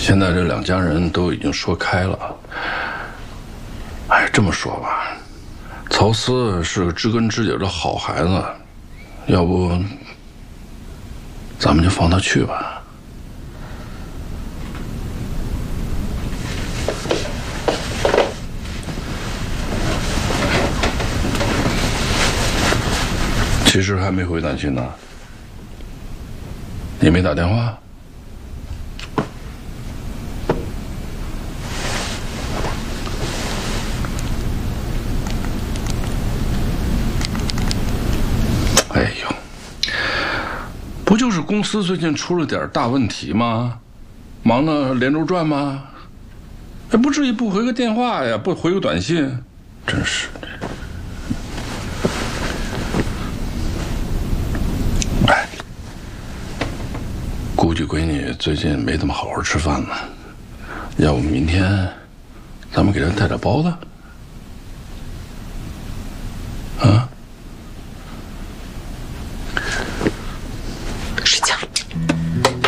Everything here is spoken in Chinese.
现在这两家人都已经说开了。哎，这么说吧，曹思是个知根知底的好孩子，要不咱们就放他去吧。其实还没回南京呢，你没打电话？哎呦，不就是公司最近出了点大问题吗？忙得连轴转吗？哎，不至于不回个电话呀，不回个短信，真是的。哎，估计闺女最近没怎么好好吃饭呢，要不明天咱们给她带点包子？